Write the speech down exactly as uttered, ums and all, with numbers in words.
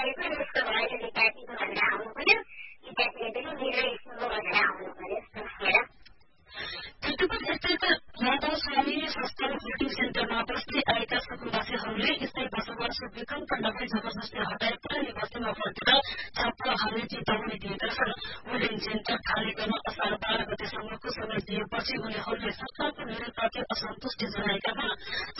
भएको यसको भएर विद्यार्थीको भनेर आउनु पर्यो विद्यार्थीले पनि मेरो स्कुलको भनेर आउनु पर्यो सोचेर कृतिपुर स्थित माता स्वामी संस्थान कोचिङ सेन्टरमा बस्दै आएका सुकुम्बासीहरूले स्थायी बसोबासो विकल्प नभई जबरजस्ती हटाए पुरानी बस्तीमा फर्केर छात्र हाल्ने चेतावनी दिएका छन्। वुलेन सेन्टर खाली गर्न असार बाह्र गतेसम्मको समय दिएपछि उनीहरूले सरकारको निर्णयप्रति असन्तुष्टि जनाएका हुन्।